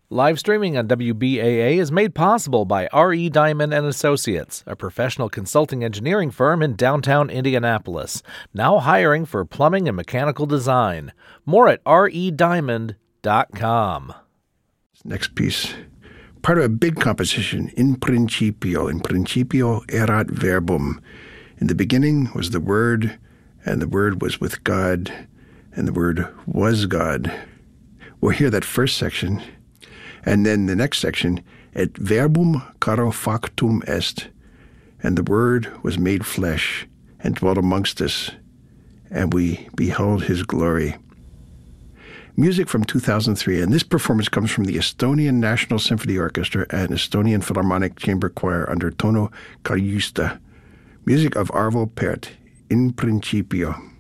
Live streaming on WBAA is made possible by R.E. Diamond & Associates, a professional consulting engineering firm in downtown Indianapolis, now hiring for plumbing and mechanical design. More at rediamond.com. Next piece, part of a big composition, In Principio erat verbum. In the beginning was the Word, and the Word was with God, and the Word was God. We'll hear that first section. And then the next section, Et verbum caro factum est, and the Word was made flesh and dwelt amongst us, and we beheld his glory. Music from 2003, and this performance comes from the Estonian National Symphony Orchestra and Estonian Philharmonic Chamber Choir under Tauno Kaljuste. Music of Arvo Pärt, In Principio.